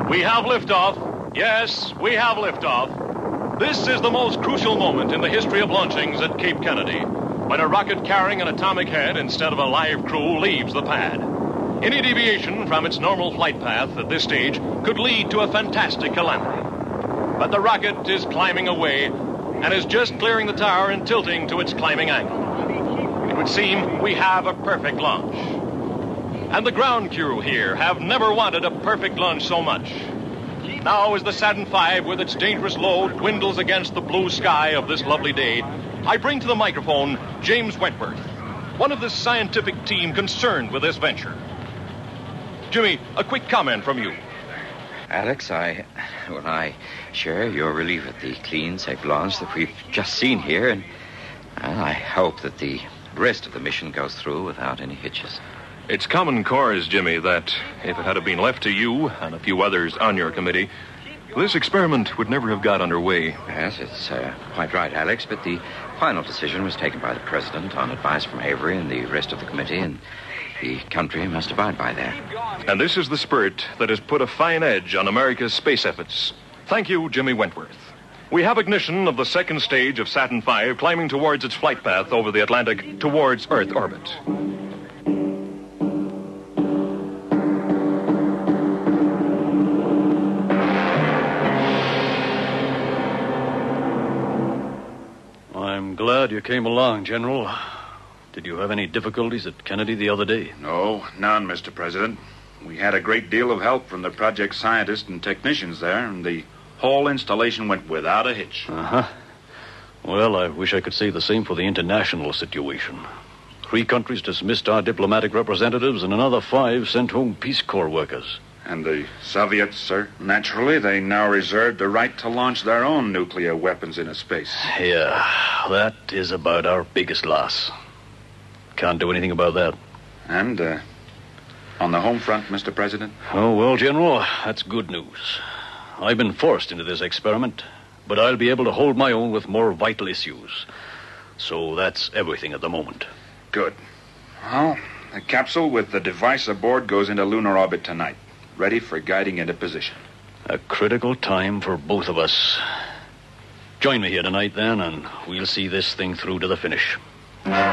We have liftoff. Yes, we have liftoff. This is the most crucial moment in the history of launchings at Cape Kennedy, when a rocket carrying an atomic head instead of a live crew leaves the pad. Any deviation from its normal flight path at this stage could lead to a fantastic calamity. But the rocket is climbing away and is just clearing the tower and tilting to its climbing angle. It would seem we have a perfect launch. And the ground crew here have never wanted a perfect launch so much. Now, as the Saturn V with its dangerous load dwindles against the blue sky of this lovely day, I bring to the microphone James Wentworth, one of the scientific team concerned with this venture. Jimmy, a quick comment from you. Alex, I share your relief at the clean, safe launch that we've just seen here, and I hope that the rest of the mission goes through without any hitches. It's common cause, Jimmy, that if it had been left to you and a few others on your committee, this experiment would never have got underway. Yes, it's quite right, Alex, but the final decision was taken by the President on advice from Avery and the rest of the committee, and the country must abide by that. And this is the spirit that has put a fine edge on America's space efforts. Thank you, Jimmy Wentworth. We have ignition of the second stage of Saturn V climbing towards its flight path over the Atlantic towards Earth orbit. I'm glad you came along, General. Did you have any difficulties at Kennedy the other day? No, none, Mr. President. We had a great deal of help from the project scientists and technicians there, and the whole installation went without a hitch. Uh-huh. Well, I wish I could say the same for the international situation. 3 countries dismissed our diplomatic representatives, and another 5 sent home Peace Corps workers. And the Soviets, sir? Naturally, they now reserve the right to launch their own nuclear weapons into space. Yeah, that is about our biggest loss. Can't do anything about that. And, on the home front, Mr. President? Oh, well, General, that's good news. I've been forced into this experiment, but I'll be able to hold my own with more vital issues. So that's everything at the moment. Good. Well, the capsule with the device aboard goes into lunar orbit tonight, ready for guiding into position. A critical time for both of us. Join me here tonight, then, and we'll see this thing through to the finish.